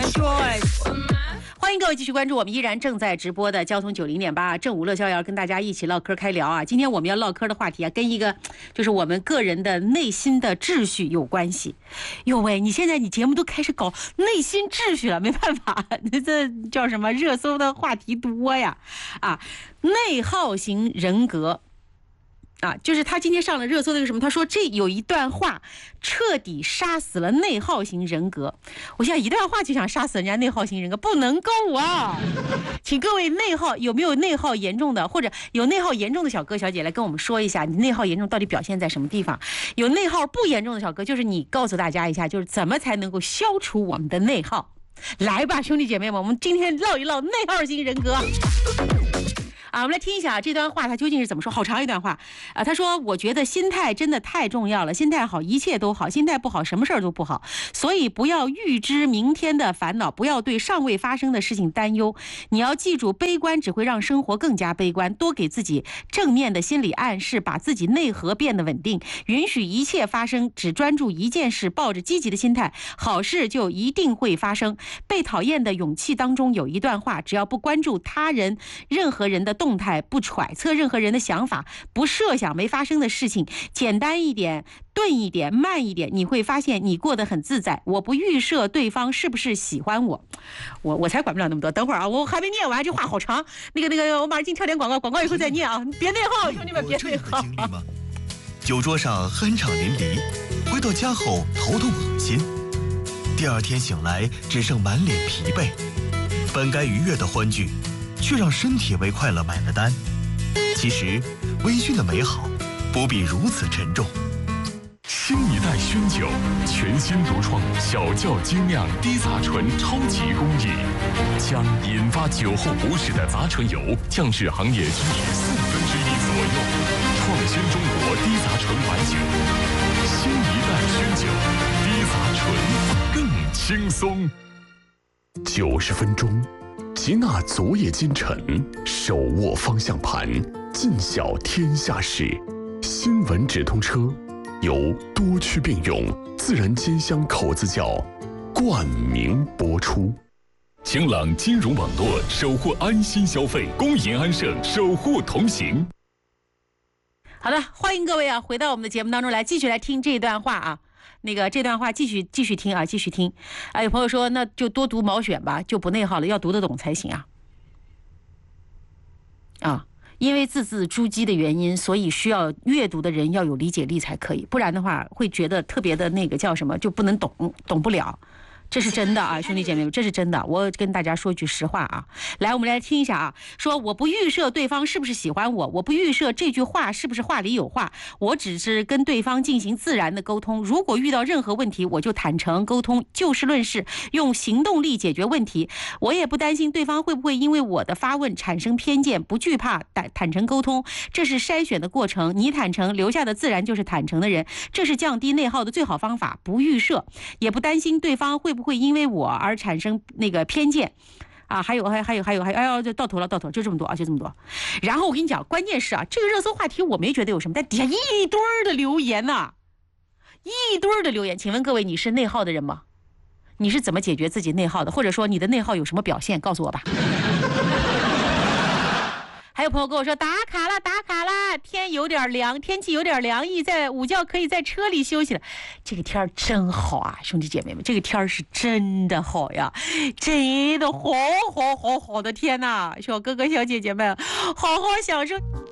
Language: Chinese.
欢迎各位继续关注我们依然正在直播的交通90.8正午乐逍遥，跟大家一起唠嗑开聊啊。今天我们要唠嗑的话题啊，跟一个就是我们个人的内心的秩序有关系。哟喂，你现在你节目都开始搞内心秩序了，没办法，这叫什么热搜的话题多呀啊，内耗型人格。啊，就是他今天上了热搜的一个什么？他说这有一段话彻底杀死了内耗型人格。我想一段话就想杀死人家内耗型人格，不能够啊！请各位内耗有没有内耗严重的，或者有内耗严重的小哥小姐来跟我们说一下，你内耗严重到底表现在什么地方？有内耗不严重的小哥，就是你告诉大家一下，就是怎么才能够消除我们的内耗？来吧，兄弟姐妹们，我们今天唠一唠内耗型人格。啊，我们来听一下这段话，他究竟是怎么说？好长一段话啊！他说：“我觉得心态真的太重要了，心态好一切都好，心态不好什么事儿都不好。所以不要预知明天的烦恼，不要对尚未发生的事情担忧。你要记住，悲观只会让生活更加悲观。多给自己正面的心理暗示，把自己内核变得稳定，允许一切发生，只专注一件事，抱着积极的心态，好事就一定会发生。被讨厌的勇气当中有一段话：只要不关注他人、任何人的动态，不揣测任何人的想法，不设想没发生的事情，简单一点，钝一点，慢一点，你会发现你过得很自在。我不预设对方是不是喜欢我，我才管不了那么多。等会儿啊，我还没念完，这话好长。那个，我马上进跳点广告，广告以后再念啊，别内耗，兄弟们，别内耗。 酒桌上酣畅淋漓，回到家后头痛恶心，第二天醒来只剩满脸疲惫，本该愉悦的欢聚，却让身体为快乐买了单。其实微醺的美好不必如此沉重。 新一代熏酒，全新独创小窖精酿低杂醇超级工艺，将引发酒后不适的杂醇油降至行业均值1/4左右，创新中国低杂醇白酒。新一代熏酒，低杂醇更轻松。90分钟，吉纳昨夜今晨，手握方向盘，尽晓天下事。新闻直通车由多区并用自然兼香口子窖冠名播出。晴朗金融网络守护安心消费，公银安盛守护同行。 好的，欢迎各位啊，回到我们的节目当中来，继续来听这段话啊。这段话继续听啊，继续听。啊，有朋友说，那就多读毛选吧，就不内耗了，要读得懂才行啊。啊，因为字字珠玑的原因，所以需要阅读的人要有理解力才可以，不然的话会觉得特别的那个叫什么，就不能懂不了。这是真的啊，兄弟姐妹们，这是真的。我跟大家说句实话啊，来，我们来听一下啊。说我不预设对方是不是喜欢我，我不预设这句话是不是话里有话，我只是跟对方进行自然的沟通。如果遇到任何问题，我就坦诚沟通，就事论事，用行动力解决问题。我也不担心对方会不会因为我的发问产生偏见，不惧怕坦诚沟通，这是筛选的过程。你坦诚，留下的自然就是坦诚的人，这是降低内耗的最好方法。不预设，也不担心对方会不会因为我而产生那个偏见啊，还有，哎呦，就到头了，就这么多啊，就这么多。然后我跟你讲，关键是啊，这个热搜话题我没觉得有什么，但底下一堆的留言呐，一堆的留言。请问各位，你是内耗的人吗？你是怎么解决自己内耗的？或者说你的内耗有什么表现？告诉我吧。还有朋友跟我说打卡了，天有点凉，天气有点凉意，在午觉可以在车里休息了。这个天真好啊，兄弟姐妹们，这个天是真的好呀，真的好的天哪，小哥哥小姐姐们，好好享受。